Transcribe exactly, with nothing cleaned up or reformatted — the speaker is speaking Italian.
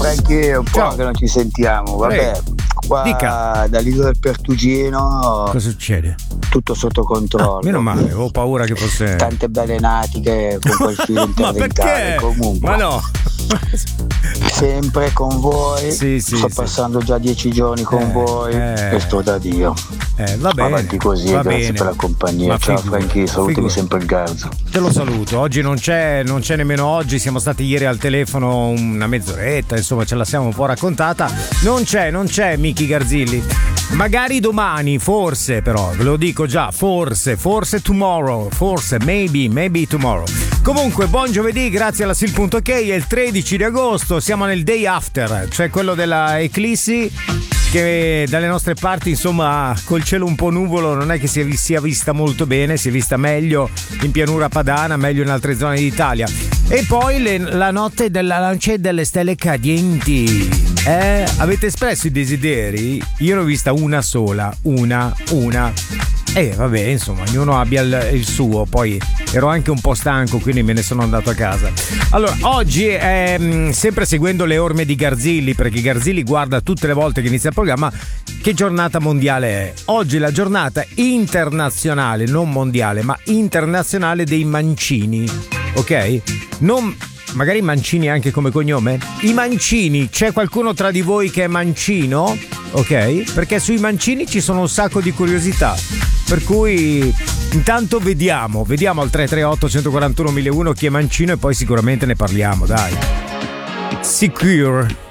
Franchi, un po' Ciao. che non ci sentiamo. Vabbè, Prego. qua Dica. dall'isola del Pertugino Cosa succede? tutto sotto controllo. Ah, meno male, avevo paura che fosse. Tante belle natiche con quel filo Ma interdentale. perché? Comunque, Ma no. sempre con voi. Sì, sì, Sto sì. passando già dieci giorni con Eh, voi eh. e sto da Dio. Eh, va bene. Avanti così, va grazie bene. per la compagnia. Ma Ciao figurati, Franchi, salutami figurati. sempre il Garzo. Te lo saluto, oggi non c'è, non c'è nemmeno oggi, siamo stati ieri al telefono una mezz'oretta, insomma ce la siamo un po' raccontata. Non c'è, non c'è Miki Garzilli. Magari domani, forse però, ve lo dico già, forse, forse tomorrow, forse, maybe, maybe tomorrow. Comunque, buon giovedì, grazie alla Sil punto ok, è il tredici di agosto, siamo nel day after, cioè quello della eclissi, che dalle nostre parti, insomma, col cielo un po' nuvolo, non è che si sia vista molto bene, si è vista meglio in pianura padana, meglio in altre zone d'Italia. E poi le, la notte della luce delle stelle cadenti. Eh, avete espresso i desideri? Io ne ho vista una sola, una, una. E eh, vabbè, insomma, ognuno abbia il, il suo. Poi ero anche un po' stanco, quindi me ne sono andato a casa. Allora, oggi, ehm, sempre seguendo le orme di Garzilli, perché Garzilli guarda tutte le volte che inizia il programma, che giornata mondiale è? Oggi è la giornata internazionale, non mondiale, ma internazionale dei mancini. Ok? Non... Magari Mancini anche come cognome? I mancini, c'è qualcuno tra di voi che è mancino? Ok? Perché sui mancini ci sono un sacco di curiosità. Per cui intanto vediamo, vediamo al tre tre otto uno quattro uno uno mille uno chi è mancino e poi sicuramente ne parliamo, dai. Secure.